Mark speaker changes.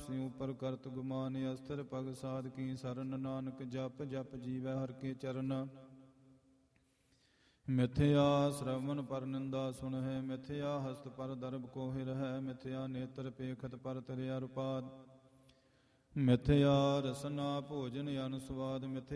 Speaker 1: ਆਪਸੀ ਉਪਰ ਕਰਤ ਗੁਮਾਨ ਅਸਥਿਰ ਪਗ ਸਾਧ ਕੀ ਸਰਨ ਨਾਨਕ ਜਪ ਜਪ ਜੀਵੈ ਹਰ ਕੇ ਚਰਨ ਮਿਥਿਆ ਸ਼ਰਵਨ ਪਰ ਨਿੰਦਾ ਸੁਣਹਿ ਮਿਥਿਆ ਹਸਤ ਪਰ ਦਰਬ ਕੋਹਿ ਰਹਿ ਮਿਥਿਆ ਨੇਤਰ ਪੇਖਤ ਪਰ ਤਰਿਆ ਰੁਪਾਦ ਮਿਥਿਆ ਰਸਨਾ ਭੋਜਨ ਅਨੁਸਵਾਦ ਮਿਥਿਆ